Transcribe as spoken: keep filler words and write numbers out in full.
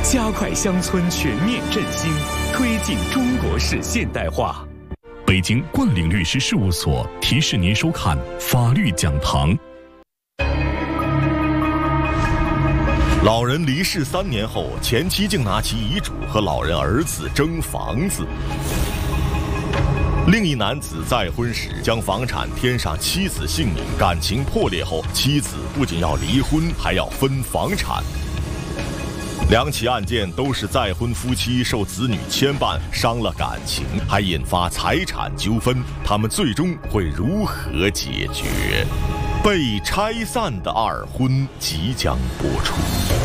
加快乡村全面振兴，推进中国式现代化。 北京冠岭律师事务所提示您收看法律讲堂。 老人离世三年后，前妻竟拿起遗嘱和老人儿子争房子。另一男子再婚时将房产添上妻子姓名，感情破裂后，妻子不仅要离婚，还要分房产。两起案件都是再婚夫妻受子女牵绊，伤了感情，还引发财产纠纷，他们最终会如何解决？被拆散的二婚即将播出。